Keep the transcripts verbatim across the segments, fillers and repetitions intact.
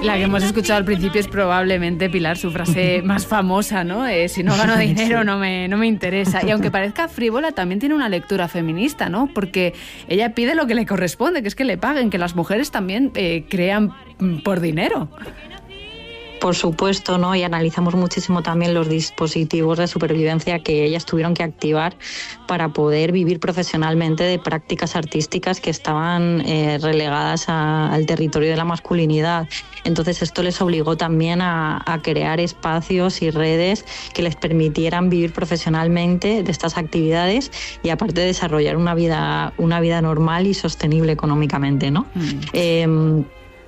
la que hemos escuchado al principio es probablemente, Pilar, su frase más famosa, ¿no? Eh, si no gano dinero no me, no me interesa. Y aunque parezca frívola, también tiene una lectura feminista, ¿no? Porque ella pide lo que le corresponde, que es que le paguen, que las mujeres también eh, crean por dinero. Por supuesto, ¿no? Y analizamos muchísimo también los dispositivos de supervivencia que ellas tuvieron que activar para poder vivir profesionalmente de prácticas artísticas que estaban eh, relegadas a, al territorio de la masculinidad. Entonces esto les obligó también a, a crear espacios y redes que les permitieran vivir profesionalmente de estas actividades y aparte desarrollar una vida, una vida normal y sostenible económicamente, ¿no? Mm. Eh,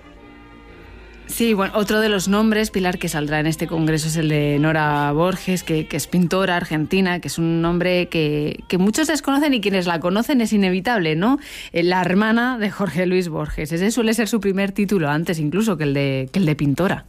Sí, bueno, otro de los nombres, Pilar, que saldrá en este congreso es el de Nora Borges, que, que es pintora argentina, que es un nombre que, que muchos desconocen y quienes la conocen es inevitable, ¿no? La hermana de Jorge Luis Borges. Ese suele ser su primer título, antes incluso que el de, que el de pintora.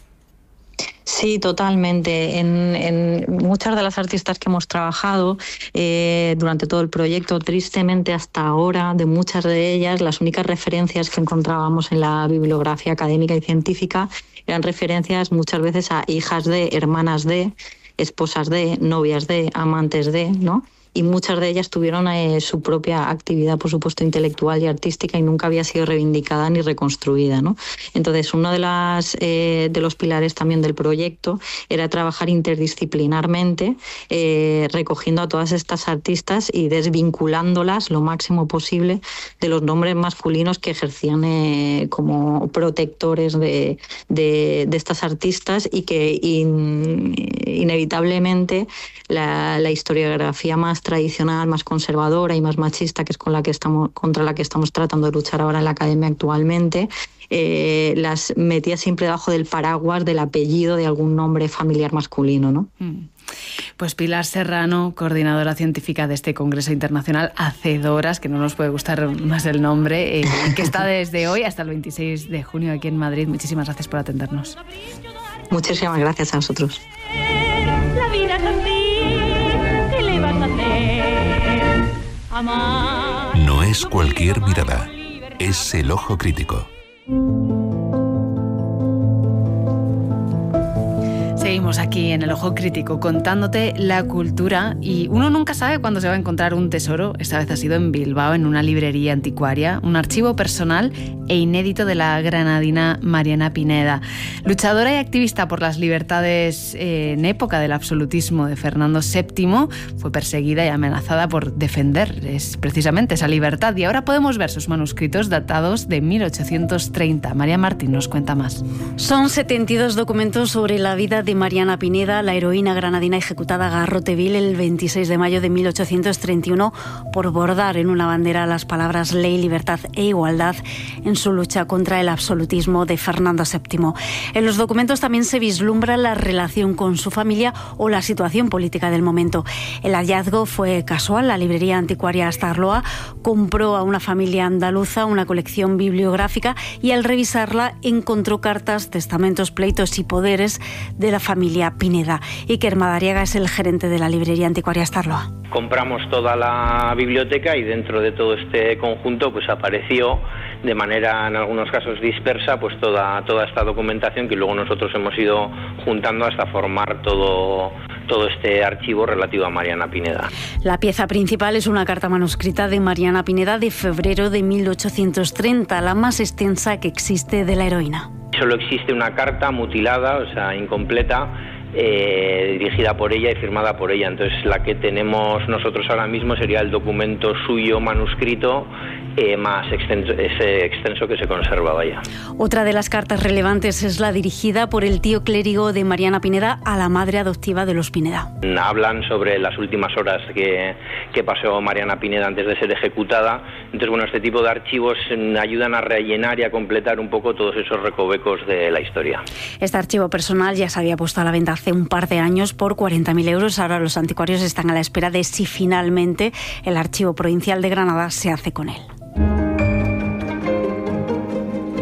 Sí, totalmente. En, en muchas de las artistas que hemos trabajado eh, durante todo el proyecto, tristemente hasta ahora, de muchas de ellas, las únicas referencias que encontrábamos en la bibliografía académica y científica eran referencias muchas veces a hijas de, hermanas de, esposas de, novias de, amantes de, ¿no? Y muchas de ellas tuvieron eh, su propia actividad, por supuesto, intelectual y artística y nunca había sido reivindicada ni reconstruida, ¿no? Entonces, uno de, las, eh, de los pilares también del proyecto era trabajar interdisciplinarmente, eh, recogiendo a todas estas artistas y desvinculándolas lo máximo posible de los nombres masculinos que ejercían eh, como protectores de, de, de estas artistas y que in, inevitablemente la, la historiografía más tradicional, más conservadora y más machista, que es con la que estamos, contra la que estamos tratando de luchar ahora en la academia actualmente, eh, las metía siempre debajo del paraguas del apellido de algún nombre familiar masculino, ¿no? Pues Pilar Serrano, coordinadora científica de este Congreso Internacional Hacedoras, que no nos puede gustar más el nombre, eh, que está desde hoy hasta el veintiséis de junio aquí en Madrid. Muchísimas gracias por atendernos. Muchísimas gracias a vosotros. La vida es así, ¿qué le vas a hacer? Amar. No es cualquier mirada, es el ojo crítico. Seguimos aquí en el Ojo Crítico contándote la cultura y uno nunca sabe cuándo se va a encontrar un tesoro. Esta vez ha sido en Bilbao, en una librería anticuaria, un archivo personal e inédito de la granadina Mariana Pineda. Luchadora y activista por las libertades eh, en época del absolutismo de Fernando séptimo, fue perseguida y amenazada por defender es, precisamente esa libertad. Y ahora podemos ver sus manuscritos datados de mil ochocientos treinta. María Martín nos cuenta más. Son setenta y dos documentos sobre la vida de Mariana Pineda, la heroína granadina ejecutada a garrote vil el veintiséis de mayo de mil ochocientos treinta y uno por bordar en una bandera las palabras ley, libertad e igualdad en su lucha contra el absolutismo de Fernando séptimo. En los documentos también se vislumbra la relación con su familia o la situación política del momento. El hallazgo fue casual. La librería anticuaria Astarloa compró a una familia andaluza una colección bibliográfica y al revisarla encontró cartas, testamentos, pleitos y poderes de la familia Pineda. Iker Madariaga es el gerente de la librería anticuaria Astarloa. Compramos toda la biblioteca y dentro de todo este conjunto pues apareció de manera en algunos casos dispersa pues toda toda esta documentación que luego nosotros hemos ido juntando hasta formar todo todo este archivo relativo a Mariana Pineda. La pieza principal es una carta manuscrita de Mariana Pineda de febrero de mil ochocientos treinta, la más extensa que existe de la heroína. Solo existe una carta mutilada, o sea, incompleta, eh, dirigida por ella y firmada por ella. Entonces, la que tenemos nosotros ahora mismo sería el documento suyo manuscrito eh, más extenso, ese extenso que se conserva, vaya. Otra de las cartas relevantes es la dirigida por el tío clérigo de Mariana Pineda a la madre adoptiva de los Pineda. Hablan sobre las últimas horas que, que pasó Mariana Pineda antes de ser ejecutada. Entonces, bueno, este tipo de archivos ayudan a rellenar y a completar un poco todos esos recovecos de la historia. Este archivo personal ya se había puesto a la venta hace un par de años por cuarenta mil euros. Ahora los anticuarios están a la espera de si finalmente el Archivo Provincial de Granada se hace con él.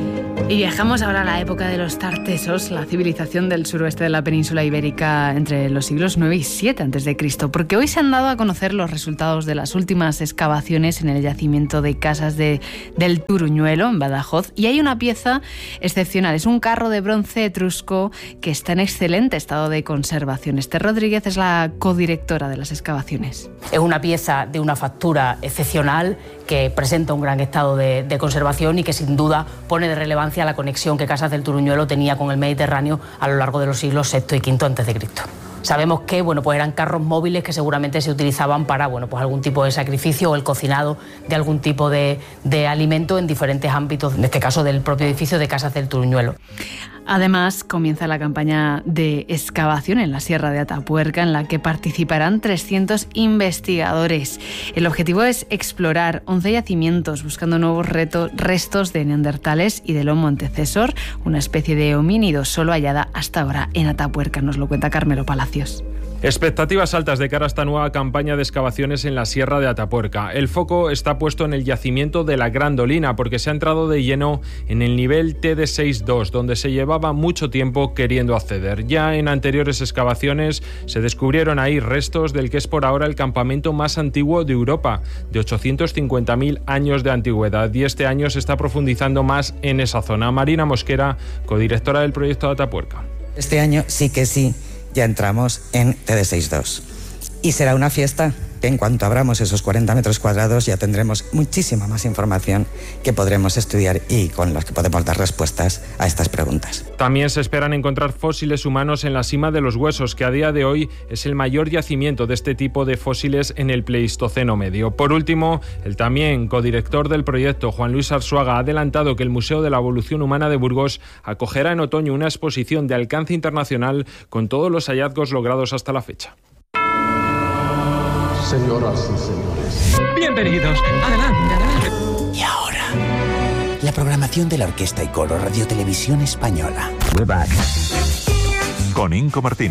Y viajamos ahora a la época de los tartesos, la civilización del suroeste de la península ibérica entre los siglos nueve y siete antes de Cristo, porque hoy se han dado a conocer los resultados de las últimas excavaciones en el yacimiento de Casas de, del Turuñuelo, en Badajoz, y hay una pieza excepcional. Es un carro de bronce etrusco que está en excelente estado de conservación. Esther Rodríguez es la codirectora de las excavaciones. Es una pieza de una factura excepcional que presenta un gran estado de, de conservación y que sin duda pone de relevancia la conexión que Casas del Turuñuelo tenía con el Mediterráneo a lo largo de los siglos sexto y quinto antes de Cristo. Sabemos que bueno, pues eran carros móviles que seguramente se utilizaban para bueno, pues algún tipo de sacrificio o el cocinado de algún tipo de, de alimento en diferentes ámbitos, en este caso del propio edificio de Casas del Turuñuelo. Además, comienza la campaña de excavación en la Sierra de Atapuerca, en la que participarán trescientos investigadores. El objetivo es explorar once yacimientos, buscando nuevos retos, restos de neandertales y del Homo antecesor, una especie de homínido solo hallada hasta ahora en Atapuerca. Nos lo cuenta Carmelo Palacios. Expectativas altas de cara a esta nueva campaña de excavaciones en la Sierra de Atapuerca. El foco está puesto en el yacimiento de la Grandolina, porque se ha entrado de lleno en el nivel T D sesenta y dos, donde se llevaba mucho tiempo queriendo acceder. Ya en anteriores excavaciones se descubrieron ahí restos del que es por ahora el campamento más antiguo de Europa, de ochocientos cincuenta mil años de antigüedad, y este año se está profundizando más en esa zona. Marina Mosquera, codirectora del proyecto de Atapuerca. Este año sí que sí. Ya entramos en T D sesenta y dos. Y será una fiesta que en cuanto abramos esos cuarenta metros cuadrados ya tendremos muchísima más información que podremos estudiar y con las que podemos dar respuestas a estas preguntas. También se esperan encontrar fósiles humanos en la Sima de los Huesos, que a día de hoy es el mayor yacimiento de este tipo de fósiles en el Pleistoceno medio. Por último, el también codirector del proyecto, Juan Luis Arzuaga, ha adelantado que el Museo de la Evolución Humana de Burgos acogerá en otoño una exposición de alcance internacional con todos los hallazgos logrados hasta la fecha. Señoras y señores, bienvenidos. Adelante, adelante. Y ahora, la programación de la Orquesta y Coro Radio Televisión Española. We're back. Con Inco Martín.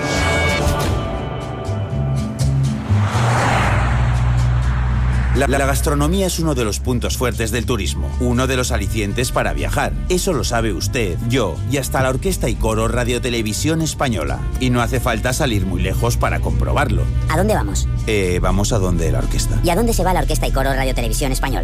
La, la gastronomía es uno de los puntos fuertes del turismo, uno de los alicientes para viajar. Eso lo sabe usted, yo y hasta la Orquesta y Coro Radio Televisión Española. Y no hace falta salir muy lejos para comprobarlo. ¿A dónde vamos? Eh, vamos a donde la orquesta. ¿Y a dónde se va la Orquesta y Coro Radio Televisión Española?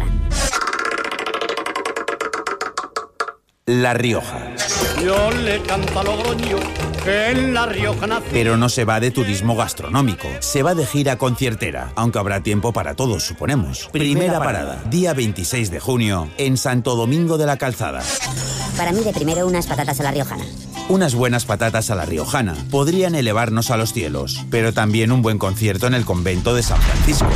La Rioja. Yo le canto a Logroño que en La Rioja nací. Pero no se va de turismo gastronómico, se va de gira conciertera, aunque habrá tiempo para todos, suponemos. Primera parada, día veintiséis de junio, en Santo Domingo de la Calzada. Para mí de primero unas patatas a la riojana. Unas buenas patatas a la riojana podrían elevarnos a los cielos, pero también un buen concierto en el convento de San Francisco.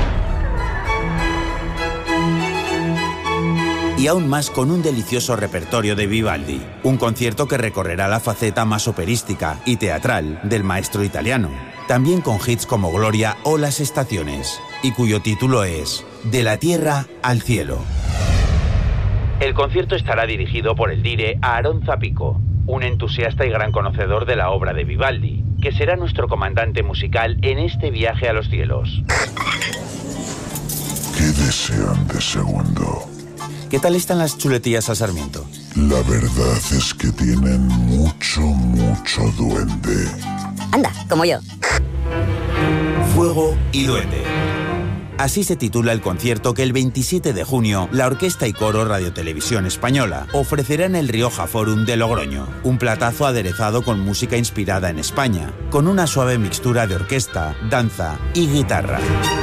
Y aún más con un delicioso repertorio de Vivaldi, un concierto que recorrerá la faceta más operística y teatral del maestro italiano, también con hits como Gloria o Las Estaciones, y cuyo título es De la Tierra al Cielo. El concierto estará dirigido por el dire Aarón Zapico, un entusiasta y gran conocedor de la obra de Vivaldi, que será nuestro comandante musical en este viaje a los cielos. ¿Qué desean de segundo? ¿Qué tal están las chuletillas al sarmiento? La verdad es que tienen mucho, mucho duende. Anda, como yo. Fuego y duende. Así se titula el concierto que el veintisiete de junio la Orquesta y Coro Radio Televisión Española ofrecerá en el Rioja Forum de Logroño. Un platazo aderezado con música inspirada en España, con una suave mixtura de orquesta, danza y guitarra.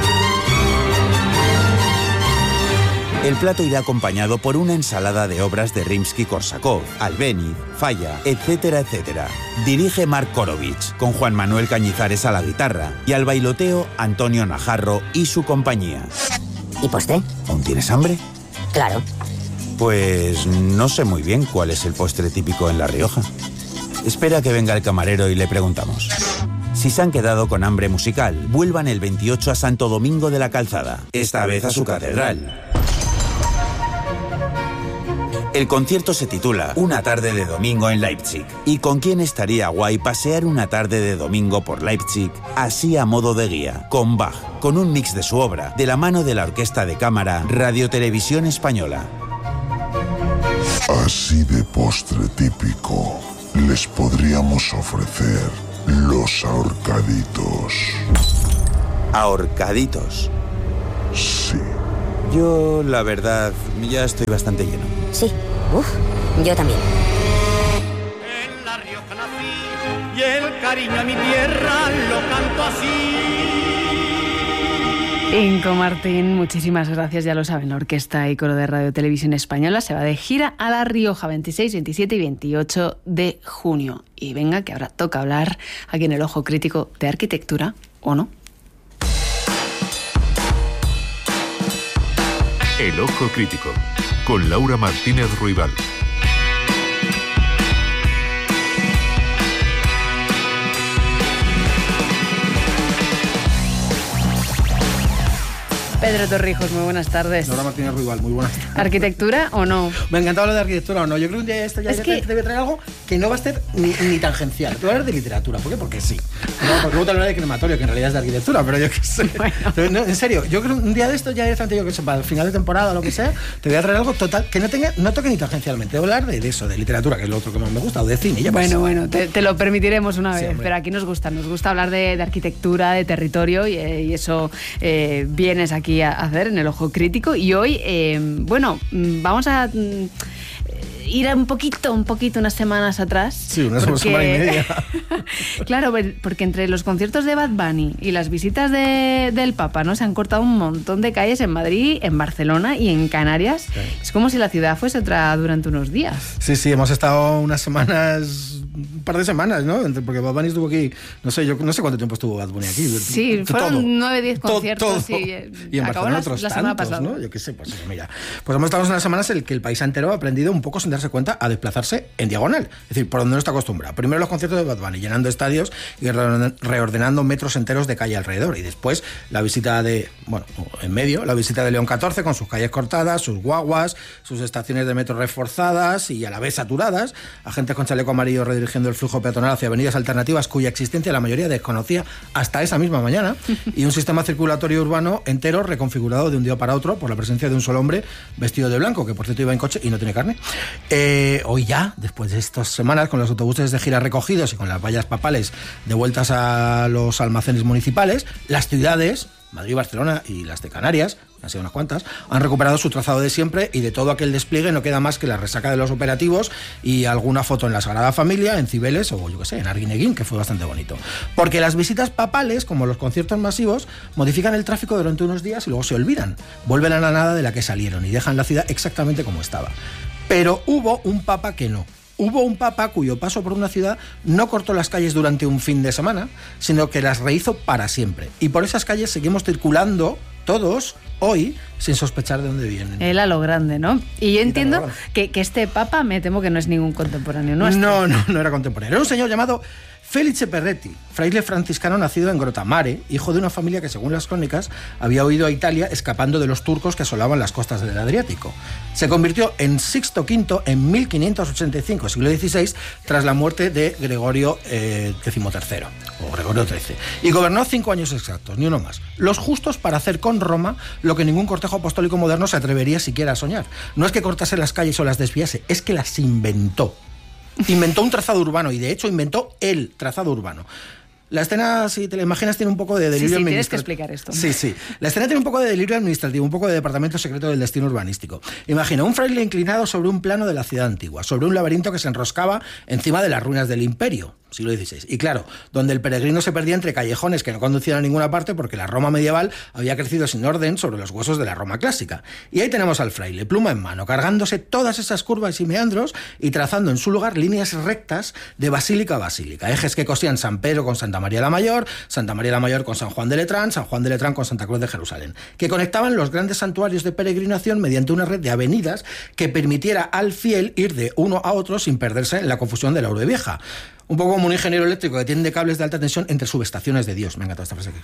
El plato irá acompañado por una ensalada de obras de Rimsky-Korsakov, Albéniz, Falla, etcétera, etcétera. Dirige Mark Korovich, con Juan Manuel Cañizares a la guitarra, y al bailoteo Antonio Najarro y su compañía. ¿Y postre? ¿Aún tienes hambre? Claro. Pues no sé muy bien cuál es el postre típico en La Rioja. Espera que venga el camarero y le preguntamos. Si se han quedado con hambre musical, vuelvan el veintiocho a Santo Domingo de la Calzada, esta vez a su catedral. El concierto se titula Una tarde de domingo en Leipzig. ¿Y con quién estaría guay pasear una tarde de domingo por Leipzig, así a modo de guía? Con Bach, con un mix de su obra, de la mano de la Orquesta de Cámara Radio Televisión Española. Así de postre típico, les podríamos ofrecer los ahorcaditos. ¿Ahorcaditos? Sí. Yo, la verdad, ya estoy bastante lleno. Sí, uff, yo también. En La Rioja nací y el cariño a mi tierra lo canto así. Inco Martín, muchísimas gracias, ya lo saben, la Orquesta y Coro de Radio Televisión Española se va de gira a La Rioja veintiséis, veintisiete y veintiocho de junio. Y venga, que ahora toca hablar aquí en El Ojo Crítico de arquitectura, ¿o no? El Ojo Crítico, con Laura Martínez Ruibal. Pedro Torrijos, muy buenas tardes. Laura Martínez Ruibal, muy buenas tardes. ¿Arquitectura o no? Me ha encantado hablar de arquitectura o no. Yo creo que un día esto ya, es ya que... te debe traer algo que no va a ser ni, ni tangencial. Te voy a hablar de literatura. ¿Por qué? Porque sí. No, porque luego te hablaré de crematorio, que en realidad es de arquitectura, pero yo qué sé. Bueno. No, en serio, yo creo que un día de esto ya directamente, yo que sé, para el final de temporada o lo que sea, te voy a traer algo total que no tenga, no toque ni tangencialmente. Te voy a hablar de, de eso, de literatura, que es lo otro que más me gusta, o de cine. Ya bueno, bueno, te, te lo permitiremos una vez, sí, pero aquí nos gusta, nos gusta hablar de, de arquitectura, de territorio, y, y eso eh, vienes aquí a hacer en El Ojo Crítico. Y hoy, eh, bueno, vamos a mm, ir un poquito, un poquito, unas semanas atrás. Sí, una porque... semana y media. Claro, porque entre los conciertos de Bad Bunny y las visitas de, del Papa, ¿no? Se han cortado un montón de calles en Madrid, en Barcelona y en Canarias. Sí. Es como si la ciudad fuese otra durante unos días. Sí, sí, hemos estado unas semanas, un par de semanas, ¿no? Porque Bad Bunny estuvo aquí, no sé, yo no sé cuánto tiempo estuvo Bad Bunny aquí. Sí, fueron todo, nueve, diez conciertos. Todo, todo. Y, y en Barcelona otros la semana tantos, pasada. ¿No? Yo qué sé, pues mira. Pues hemos estado unas semanas en el que el país entero ha aprendido un poco sin darse cuenta a desplazarse en diagonal, es decir, por donde no está acostumbrado. Primero los conciertos de Bad Bunny, llenando estadios y reordenando metros enteros de calle alrededor, y después la visita de, bueno, en medio, la visita de León catorce con sus calles cortadas, sus guaguas, sus estaciones de metro reforzadas y a la vez saturadas, agentes con chaleco amarillo redirigiendo el flujo peatonal hacia avenidas alternativas cuya existencia la mayoría desconocía hasta esa misma mañana, y un sistema circulatorio urbano entero reconfigurado de un día para otro por la presencia de un solo hombre vestido de blanco, que por cierto iba en coche y no tiene carne. Eh, hoy ya, después de estas semanas, con los autobuses de gira recogidos y con las vallas papales devueltas a los almacenes municipales, las ciudades, Madrid, Barcelona y las de Canarias, han sido unas cuantas, han recuperado su trazado de siempre, y de todo aquel despliegue no queda más que la resaca de los operativos y alguna foto en la Sagrada Familia, en Cibeles o yo qué sé, en Arguineguín, que fue bastante bonito. Porque las visitas papales, como los conciertos masivos, modifican el tráfico durante unos días y luego se olvidan, vuelven a la nada de la que salieron y dejan la ciudad exactamente como estaba. Pero hubo un papa que no. Hubo un papa cuyo paso por una ciudad no cortó las calles durante un fin de semana, sino que las rehizo para siempre. Y por esas calles seguimos circulando todos hoy sin sospechar de dónde vienen. Él a lo grande, ¿no? Y yo entiendo que, que este papa, me temo que no es ningún contemporáneo nuestro. No, no, no era contemporáneo. Era un señor llamado Felice Perretti, fraile franciscano nacido en Grottammare, hijo de una familia que, según las crónicas, había huido a Italia escapando de los turcos que asolaban las costas del Adriático. Se convirtió en Sixto V en mil quinientos ochenta y cinco, siglo dieciséis, tras la muerte de Gregorio eh, decimotercero, o Gregorio trece, y gobernó cinco años exactos, ni uno más. Los justos para hacer con Roma lo que ningún cortejo apostólico moderno se atrevería siquiera a soñar. No es que cortase las calles o las desviase, es que las inventó. Inventó un trazado urbano, y de hecho inventó el trazado urbano. La escena, si te la imaginas, tiene un poco de delirio sí, sí, administrativo. Tienes que explicar esto. Sí, sí. La escena tiene un poco de delirio administrativo, un poco de departamento secreto del destino urbanístico. Imagina un fraile inclinado sobre un plano de la ciudad antigua, sobre un laberinto que se enroscaba encima de las ruinas del imperio, siglo dieciséis. Y claro, donde el peregrino se perdía entre callejones que no conducían a ninguna parte porque la Roma medieval había crecido sin orden sobre los huesos de la Roma clásica. Y ahí tenemos al fraile, pluma en mano, cargándose todas esas curvas y meandros y trazando en su lugar líneas rectas de basílica a basílica, ejes que cosían San Pedro con Santa María la Mayor, Santa María la Mayor con San Juan de Letrán, San Juan de Letrán con Santa Cruz de Jerusalén, que conectaban los grandes santuarios de peregrinación mediante una red de avenidas que permitiera al fiel ir de uno a otro sin perderse en la confusión de la urbe vieja. Un poco como un ingeniero eléctrico que tiende cables de alta tensión entre subestaciones de Dios. Me encanta esta frase.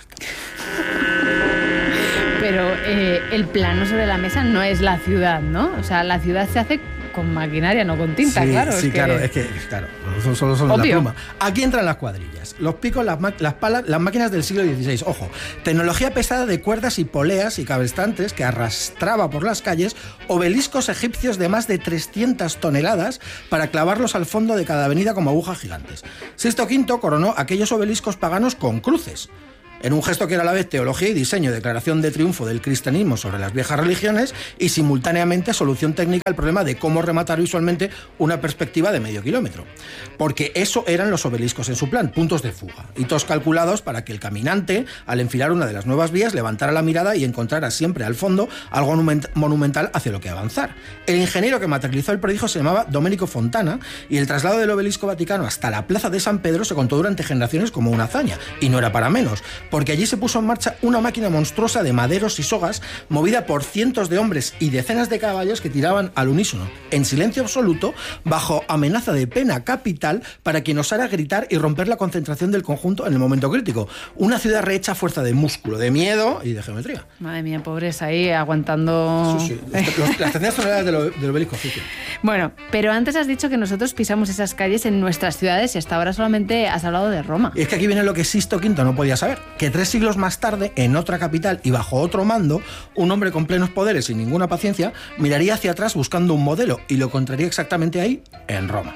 Pero eh, el plano sobre la mesa no es la ciudad, ¿no? O sea, la ciudad se hace con maquinaria, no con tinta, sí, claro. Sí, es claro, que... es que, claro, solo son, son la pluma. Aquí entran las cuadrillas, los picos, las, las palas, las máquinas del siglo dieciséis. Ojo, tecnología pesada de cuerdas y poleas y cabestrantes que arrastraba por las calles obeliscos egipcios de más de trescientas toneladas para clavarlos al fondo de cada avenida como agujas gigantes. Sixto quinto coronó aquellos obeliscos paganos con cruces, en un gesto que era a la vez teología y diseño, declaración de triunfo del cristianismo sobre las viejas religiones y simultáneamente solución técnica al problema de cómo rematar visualmente una perspectiva de medio kilómetro. Porque eso eran los obeliscos en su plan, puntos de fuga, hitos calculados para que el caminante, al enfilar una de las nuevas vías, levantara la mirada y encontrara siempre al fondo algo monumental hacia lo que avanzar. El ingeniero que materializó el prodigio se llamaba Domenico Fontana y el traslado del obelisco vaticano hasta la plaza de San Pedro se contó durante generaciones como una hazaña, y no era para menos, porque allí se puso en marcha una máquina monstruosa de maderos y sogas movida por cientos de hombres y decenas de caballos que tiraban al unísono, en silencio absoluto, bajo amenaza de pena capital para quien osara gritar y romper la concentración del conjunto en el momento crítico. Una ciudad rehecha a fuerza de músculo, de miedo y de geometría. Madre mía, pobres ahí aguantando... Sí, sí. Los, las trescientas toneladas del, del obelisco egipcio. Bueno, pero antes has dicho que nosotros pisamos esas calles en nuestras ciudades y hasta ahora solamente has hablado de Roma. Y es que aquí viene lo que Sixto quinto no podía saber, que tres siglos más tarde, en otra capital y bajo otro mando, un hombre con plenos poderes y ninguna paciencia miraría hacia atrás buscando un modelo y lo encontraría exactamente ahí, en Roma.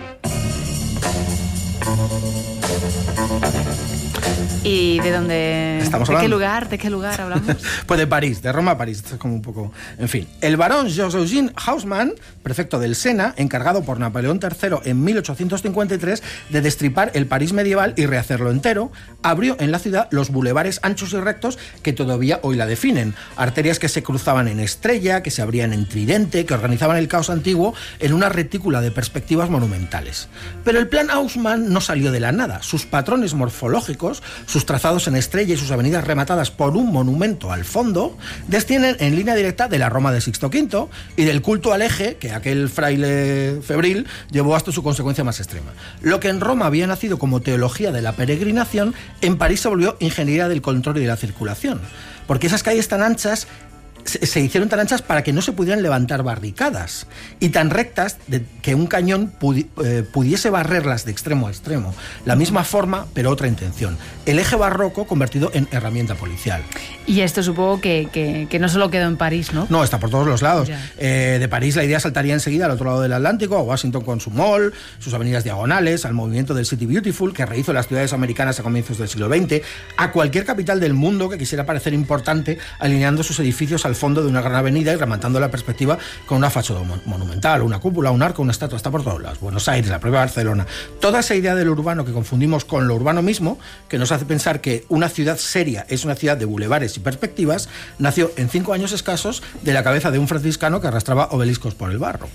¿Y de dónde? ¿Estamos ¿De hablando? qué lugar? ¿De qué lugar hablamos? Pues de París, de Roma a París. Esto es como un poco... En fin, el barón Georges-Eugène Haussmann, prefecto del Sena, encargado por Napoleón tercero en mil ochocientos cincuenta y tres de destripar el París medieval y rehacerlo entero, abrió en la ciudad los bulevares anchos y rectos que todavía hoy la definen. Arterias que se cruzaban en estrella, que se abrían en tridente, que organizaban el caos antiguo en una retícula de perspectivas monumentales. Pero el plan Haussmann no salió de la nada. Sus patrones morfológicos, sus trazados en estrella y sus avenidas rematadas por un monumento al fondo, descienden en línea directa de la Roma de Sixto quinto y del culto al eje que aquel fraile febril llevó hasta su consecuencia más extrema. Lo que en Roma había nacido como teología de la peregrinación, en París se volvió ingeniería del control y de la circulación. Porque esas calles tan anchas se hicieron tan anchas para que no se pudieran levantar barricadas y tan rectas de que un cañón pudi eh, pudiese barrerlas de extremo a extremo. La misma forma, pero otra intención. El eje barroco convertido en herramienta policial. Y esto supongo que, que, que no solo quedó en París, ¿no? No, está por todos los lados. Eh, de París la idea saltaría enseguida al otro lado del Atlántico, a Washington con su mall, sus avenidas diagonales, al movimiento del City Beautiful que rehizo las ciudades americanas a comienzos del siglo veinte, a cualquier capital del mundo que quisiera parecer importante, alineando sus edificios al fondo de una gran avenida y rematando la perspectiva con una fachada monumental, una cúpula, un arco, una estatua. Está por todos lados. Buenos Aires, la propia Barcelona. Toda esa idea del urbano que confundimos con lo urbano mismo, que nos hace pensar que una ciudad seria es una ciudad de bulevares y perspectivas, nació en cinco años escasos de la cabeza de un franciscano que arrastraba obeliscos por el barro.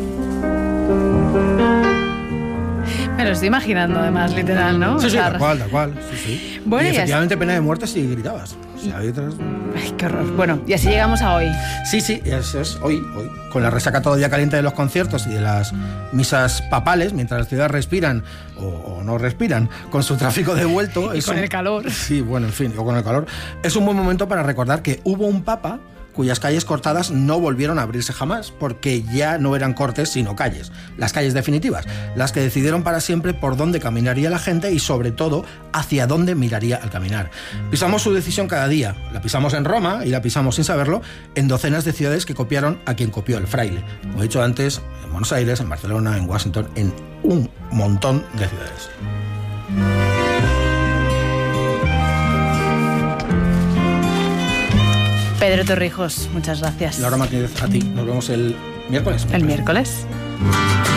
Me lo estoy imaginando, además, literal, ¿no? Sí, o sí, sea, tal cual, tal cual. Sí, sí. Bueno, y y efectivamente pena de muerte si gritabas. O sea, hay otras... Ay, qué horror. Bueno, y así llegamos a hoy. Sí, sí, eso es hoy, hoy. Con la resaca todavía caliente de los conciertos y de las misas papales, mientras las ciudades respiran o, o no respiran, con su tráfico devuelto. Y es con un... el calor. Sí, bueno, en fin, o con el calor. Es un buen momento para recordar que hubo un papa cuyas calles cortadas no volvieron a abrirse jamás, porque ya no eran cortes sino calles, las calles definitivas, las que decidieron para siempre por dónde caminaría la gente y sobre todo hacia dónde miraría al caminar. Pisamos su decisión cada día, la pisamos en Roma y la pisamos sin saberlo en docenas de ciudades que copiaron a quien copió el fraile. Como he dicho antes, en Buenos Aires, en Barcelona, en Washington, en un montón de ciudades. Pedro Torrijos, muchas gracias. Laura Martínez, a ti. Nos vemos el miércoles. El miércoles.